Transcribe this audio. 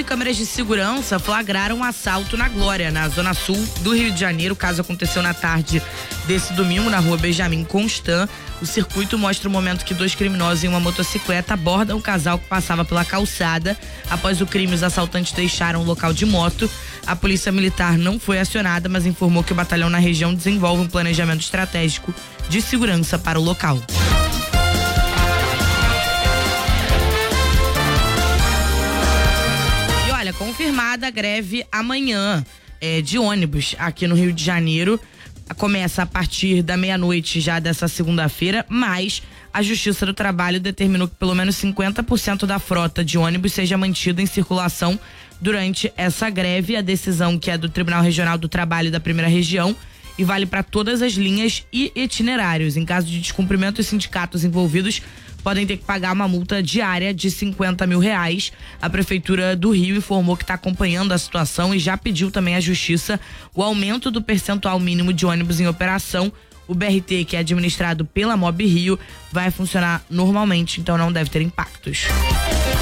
câmeras de segurança flagraram um assalto na Glória, na zona sul do Rio de Janeiro. O caso aconteceu na tarde desse domingo, na rua Benjamin Constant. O circuito mostra o momento que 2 criminosos em uma motocicleta abordam o casal que passava pela calçada. Após o crime, os assaltantes deixaram o local de moto. A polícia militar não foi acionada, mas informou que o batalhão na região desenvolve um planejamento estratégico de segurança para o local. E olha, confirmada a greve amanhã de ônibus aqui no Rio de Janeiro. Começa a partir da meia-noite já dessa segunda-feira, mas a Justiça do Trabalho determinou que pelo menos 50% da frota de ônibus seja mantida em circulação durante essa greve. A decisão, que é do Tribunal Regional do Trabalho da Primeira Região, e vale para todas as linhas e itinerários. Em caso de descumprimento, os sindicatos envolvidos podem ter que pagar uma multa diária de R$50 mil. A Prefeitura do Rio informou que está acompanhando a situação e já pediu também à Justiça o aumento do percentual mínimo de ônibus em operação. O BRT, que é administrado pela Mob Rio, vai funcionar normalmente, então não deve ter impactos.